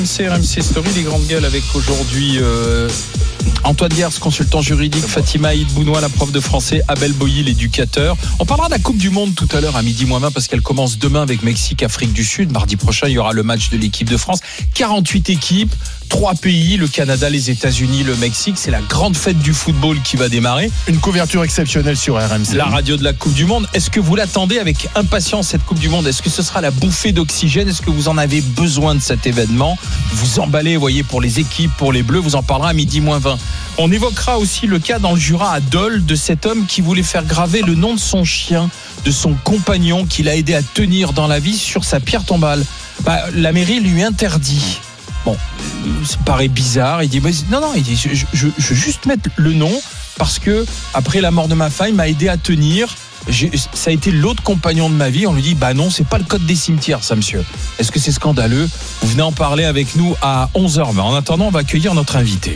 RMC Story, les grandes gueules avec aujourd'hui Antoine Diers, consultant juridique, Fatima Aïd-Bounoua, la prof de français, Abel Boyi, l'éducateur. On parlera de la Coupe du Monde tout à l'heure à 12h20 parce qu'elle commence demain avec Mexique, Afrique du Sud. Mardi prochain, il y aura le match de l'équipe de France. 48 équipes, 3 pays, le Canada, les États-Unis, le Mexique. C'est la grande fête du football qui va démarrer. Une couverture exceptionnelle sur RMC. La radio de la Coupe du Monde. Est-ce que vous l'attendez avec impatience, cette Coupe du Monde? Est-ce que ce sera la bouffée d'oxygène? Est-ce que vous en avez besoin de cet événement? Vous emballez, voyez, pour les équipes, pour les Bleus. Vous en parlera à 12h20. On évoquera aussi le cas dans le Jura à Dole de cet homme qui voulait faire graver le nom de son chien, de son compagnon qu'il a aidé à tenir dans la vie sur sa pierre tombale. La mairie lui interdit. Bon, ça paraît bizarre. Il dit non, il dit je veux juste mettre le nom parce que après la mort de ma femme, il m'a aidé à tenir. Ça a été l'autre compagnon de ma vie. On lui dit non, c'est pas le code des cimetières, ça, monsieur. Est-ce que c'est scandaleux? Vous venez en parler avec nous à 11h20. En attendant, on va accueillir notre invité.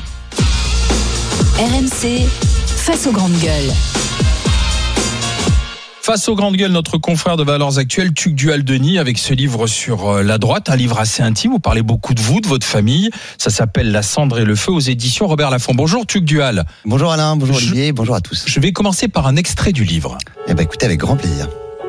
RMC, face aux grandes gueules. Face aux grandes gueules, notre confrère de Valeurs Actuelles, Tugdual Denis, avec ce livre sur la droite, un livre assez intime. Vous parlez beaucoup de vous, de votre famille. Ça s'appelle La cendre et le feu aux éditions Robert Laffont. Bonjour Tugdual. Bonjour Alain, bonjour Olivier, bonjour à tous. Je vais commencer par un extrait du livre. Écoutez, avec grand plaisir.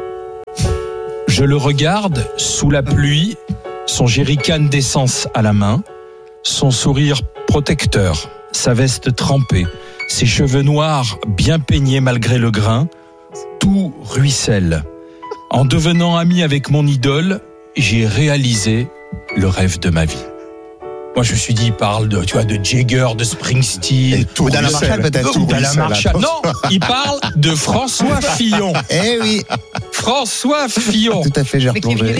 Je le regarde sous la pluie, son jerrycan d'essence à la main, son sourire protecteur, sa veste trempée, ses cheveux noirs bien peignés malgré le grain. Tout ruisselle. En devenant ami avec mon idole, j'ai réalisé le rêve de ma vie. Moi, je me suis dit, il parle de Jagger, de Springsteen, ou d'Alain Marshall peut-être. Ou d'Alain Marshall. Non, il parle de François Fillon. Eh oui. François Fillon. Tout à fait, j'ai replongé.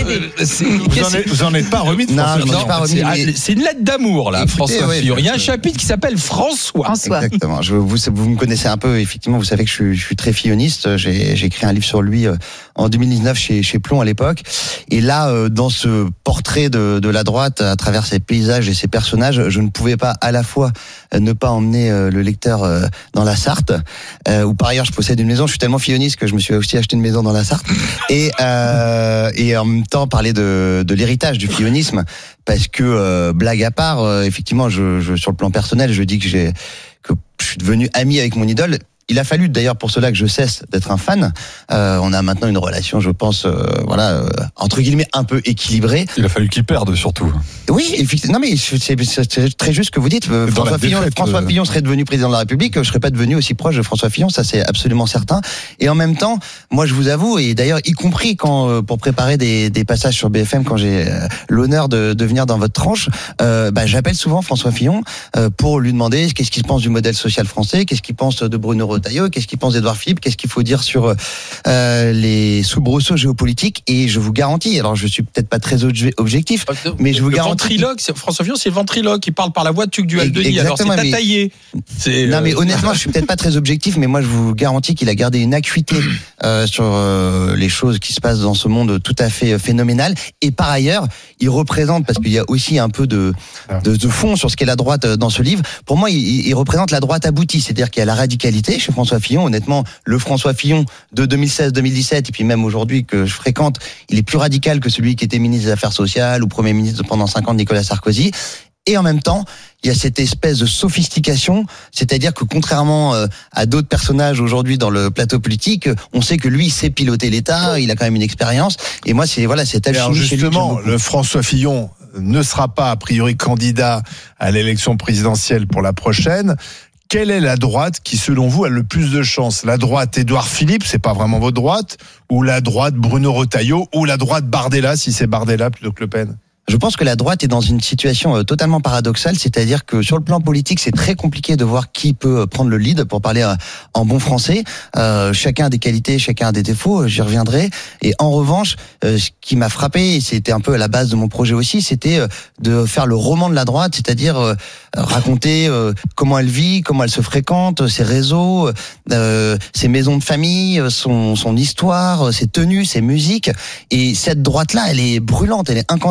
Vous en êtes pas remis de François Fillon. Non, je suis pas remis. C'est une lettre d'amour, là, François Fillon. Il y a un chapitre qui s'appelle François. Exactement. Vous me connaissez un peu, effectivement, vous savez que je suis très filloniste. J'ai écrit un livre sur lui en 2019 chez Plon à l'époque. Et là, dans ce portrait de la droite, à travers ses paysages et ses personnages, je ne pouvais pas à la fois ne pas emmener le lecteur dans la Sarthe, où par ailleurs je possède une maison. Je suis tellement filloniste que je me suis aussi acheté une maison dans la Sarthe, et en même temps parler de l'héritage du fillonisme, parce que blague à part, effectivement, sur le plan personnel, je dis que je suis devenu ami avec mon idole. Il a fallu d'ailleurs pour cela que je cesse d'être un fan. On a maintenant une relation, je pense, entre guillemets, un peu équilibrée. Il a fallu qu'il perde surtout. Oui, effectivement. Non, mais c'est très juste ce que vous dites. François Fillon serait devenu président de la République, je serais pas devenu aussi proche de François Fillon, ça c'est absolument certain. Et en même temps, moi je vous avoue, et d'ailleurs y compris quand pour préparer des passages sur BFM, quand j'ai l'honneur de venir dans votre tranche, j'appelle souvent François Fillon pour lui demander qu'est-ce qu'il pense du modèle social français, qu'est-ce qu'il pense de Bruno Retailleau, qu'est-ce qu'il pense d'Édouard Philippe, qu'est-ce qu'il faut dire sur les soubresauts géopolitiques. Et je vous garantis, alors je suis peut-être pas très objectif, mais je vous garantis. François Fillon, c'est le ventriloque, il parle par la voix de Tugdual Denis, alors c'est taillé. Non mais honnêtement, je suis peut-être pas très objectif, mais moi je vous garantis qu'il a gardé une acuité sur les choses qui se passent dans ce monde tout à fait phénoménal. Et par ailleurs, il représente, parce qu'il y a aussi un peu de fond sur ce qu'est la droite dans ce livre, pour moi il représente la droite aboutie, c'est-à-dire qu'il y a la radicalité chez François Fillon. Honnêtement, le François Fillon de 2016-2017 et puis même aujourd'hui que je fréquente, il est plus radical que celui qui était ministre des Affaires sociales ou Premier ministre pendant 5 ans de Nicolas Sarkozy. Et en même temps, il y a cette espèce de sophistication, c'est-à-dire que contrairement à d'autres personnages aujourd'hui dans le plateau politique, on sait que lui, il sait piloter l'État, il a quand même une expérience. Et moi, c'est alors justement, le François Fillon ne sera pas a priori candidat à l'élection présidentielle pour la prochaine. Quelle est la droite qui, selon vous, a le plus de chance? La droite Édouard Philippe, c'est pas vraiment votre droite, ou la droite Bruno Retailleau, ou la droite Bardella, si c'est Bardella plutôt que Le Pen? Je pense que la droite est dans une situation totalement paradoxale, c'est-à-dire que sur le plan politique, c'est très compliqué de voir qui peut prendre le lead, pour parler en bon français. Chacun a des qualités, chacun a des défauts, j'y reviendrai. Et en revanche, ce qui m'a frappé, et c'était un peu à la base de mon projet aussi, c'était de faire le roman de la droite, c'est-à-dire raconter comment elle vit, comment elle se fréquente, ses réseaux, ses maisons de famille, son histoire, ses tenues, ses musiques. Et cette droite-là, elle est brûlante, elle est incandescente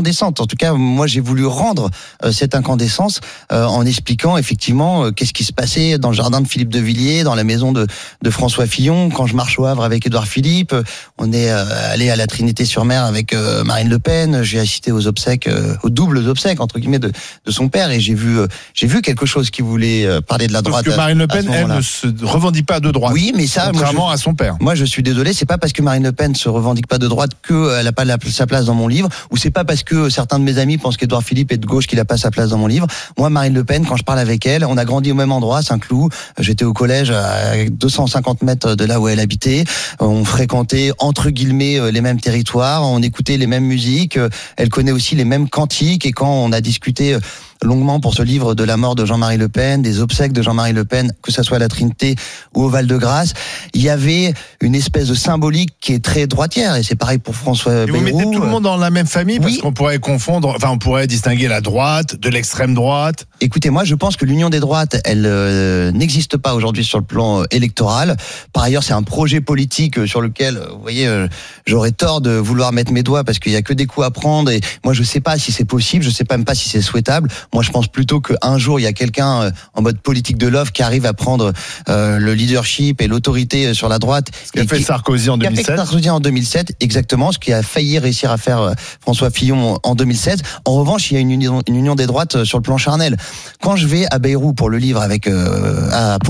En tout cas, moi, j'ai voulu rendre cette incandescence en expliquant effectivement qu'est-ce qui se passait dans le jardin de Philippe de Villiers, dans la maison de François Fillon. Quand je marche au Havre avec Édouard Philippe, on est allé à la Trinité-sur-Mer avec Marine Le Pen. J'ai assisté aux obsèques, aux doubles obsèques entre guillemets de son père, et j'ai vu quelque chose qui voulait parler de la droite. Parce que Marine Le Pen, elle ne se revendique pas de droite. Oui, mais ça, contrairement à son père. Moi, je suis désolé, c'est pas parce que Marine Le Pen se revendique pas de droite qu'elle a pas sa place dans mon livre, ou c'est pas parce que certains de mes amis pensent qu'Édouard Philippe est de gauche qu'il a pas sa place dans mon livre. Moi, Marine Le Pen, quand je parle avec elle, on a grandi au même endroit, Saint-Cloud. J'étais au collège à 250 mètres de là où elle habitait. On fréquentait entre guillemets les mêmes territoires, on écoutait les mêmes musiques. Elle connaît aussi les mêmes cantiques, et quand on a discuté longuement pour ce livre de la mort de Jean-Marie Le Pen, des obsèques de Jean-Marie Le Pen, que ça soit à la Trinité ou au Val-de-Grâce, il y avait une espèce de symbolique qui est très droitière, et c'est pareil pour François Bayrou. Vous mettez tout le monde dans la même famille, parce Oui. qu'on pourrait confondre, enfin on pourrait distinguer la droite de l'extrême droite. Écoutez, moi je pense que l'union des droites, elle n'existe pas aujourd'hui sur le plan électoral. Par ailleurs, c'est un projet politique sur lequel, vous voyez, j'aurais tort de vouloir mettre mes doigts, parce qu'il y a que des coups à prendre, et moi je sais pas si c'est possible, je sais pas même pas si c'est souhaitable. Moi, je pense plutôt qu'un jour, il y a quelqu'un en mode politique de l'offre qui arrive à prendre le leadership et l'autorité sur la droite. Ce qu'a fait Sarkozy en 2007. Ce qu'a fait Sarkozy en 2007, exactement, ce qui a failli réussir à faire François Fillon en 2016. En revanche, il y a une union des droites sur le plan charnel. Quand je vais à Bayrou pour le livre avec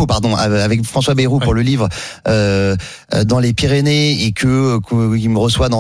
avec François Bayrou pour le livre dans les Pyrénées, et qu'il me reçoit dans